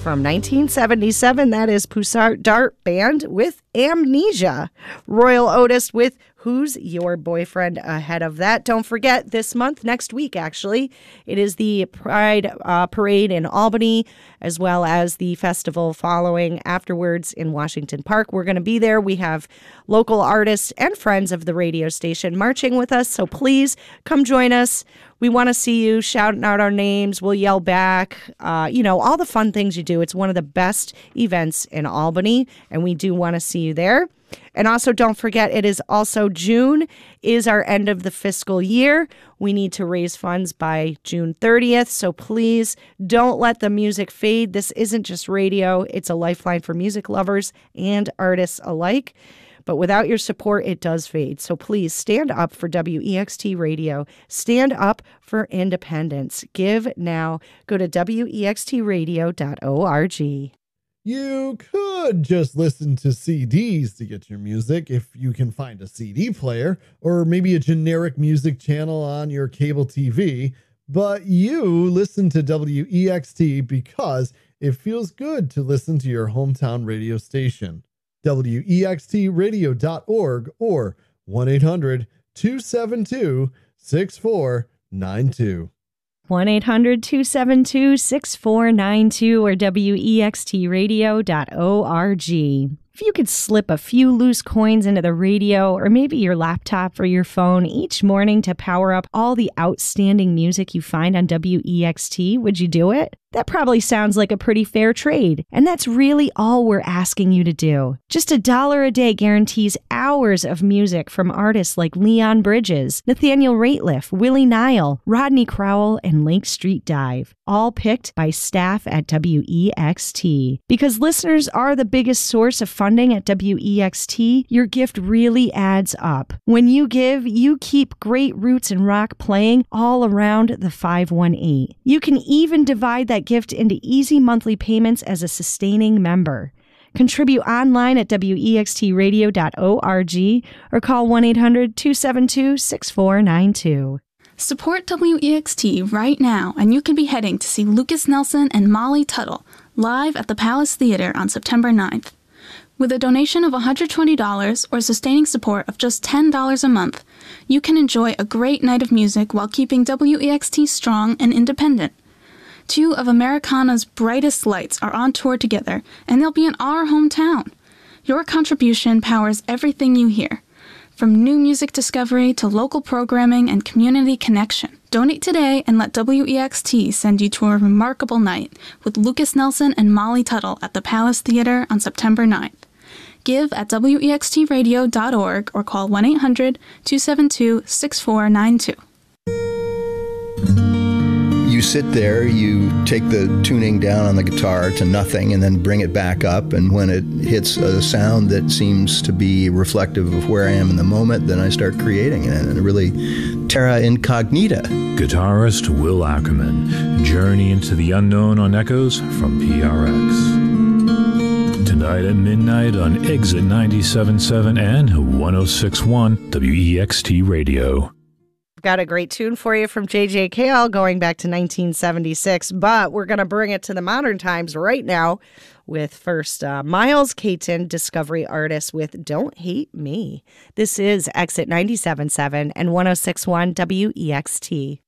From 1977, that is Poussard Dart Band with Amnesia. Royal Otis with Who's Your Boyfriend ahead of that. Don't forget, this month, next week actually, it is the Pride Parade in Albany, as well as the festival following afterwards in Washington Park. We're going to be there. We have local artists and friends of the radio station marching with us, so please come join us. We want to see you shouting out our names. We'll yell back. All the fun things you do. It's one of the best events in Albany, and we do want to see you there. And also, don't forget, it is also June is our end of the fiscal year. We need to raise funds by June 30th, so please don't let the music fade. This isn't just radio. It's a lifeline for music lovers and artists alike. But without your support, it does fade. So please stand up for WEXT Radio. Stand up for independence. Give now. Go to wextradio.org. You could just listen to CDs to get your music if you can find a CD player or maybe a generic music channel on your cable TV. But you listen to WEXT because it feels good to listen to your hometown radio station. WEXTradio.org or 1-800-272-6492. 1-800-272-6492 or wextradio.org. If you could slip a few loose coins into the radio or maybe your laptop or your phone each morning to power up all the outstanding music you find on WEXT, would you do it? That probably sounds like a pretty fair trade, and that's really all we're asking you to do. Just $1 a day guarantees hours of music from artists like Leon Bridges, Nathaniel Rateliff, Willie Nile, Rodney Crowell, and Lake Street Dive, all picked by staff at WEXT. Because listeners are the biggest source of funding at WEXT, your gift really adds up. When you give, you keep great roots and rock playing all around the 518. You can even divide that gift into easy monthly payments as a sustaining member. Contribute online at wextradio.org or call 1-800-272-6492. Support WEXT right now, and you can be heading to see Lucas Nelson and Molly Tuttle live at the Palace Theater on September 9th. With a donation of $120 or sustaining support of just $10 a month, you can enjoy a great night of music while keeping WEXT strong and independent. Two of Americana's brightest lights are on tour together, and they'll be in our hometown. Your contribution powers everything you hear, from new music discovery to local programming and community connection. Donate today and let WEXT send you to a remarkable night with Lucas Nelson and Molly Tuttle at the Palace Theater on September 9th. Give at wextradio.org or call 1-800-272-6492. You sit there, you take the tuning down on the guitar to nothing and then bring it back up, and when it hits a sound that seems to be reflective of where I am in the moment, then I start creating it, and really terra incognita. Guitarist Will Ackerman, journey into the unknown on Echoes from PRX. Tonight at midnight on Exit 97.7 and 106.1 WEXT Radio. Got a great tune for you from J.J. Cale going back to 1976, but we're going to bring it to the modern times right now with first Miles Caton, Discovery Artist with Don't Hate Me. This is Exit 97.7 and 106.1 WEXT.